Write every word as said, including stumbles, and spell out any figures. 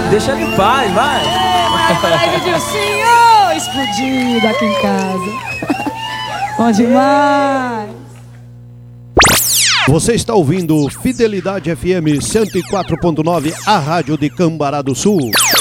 Deixa ele em paz, vai. É, Edilcinho, explodido aqui em casa. Bom demais. Você está ouvindo Fidelidade F M cento e quatro ponto nove, a rádio de Cambará do Sul.